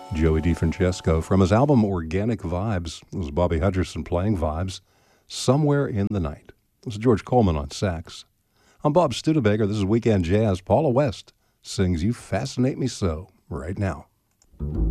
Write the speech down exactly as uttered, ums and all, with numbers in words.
Joey DeFrancesco from his album Organic Vibes. It was Bobby Hutcherson playing Vibes. Somewhere in the Night. This is George Coleman on sax. I'm Bob Studebaker. This is Weekend Jazz. Paula West sings You Fascinate Me So right now.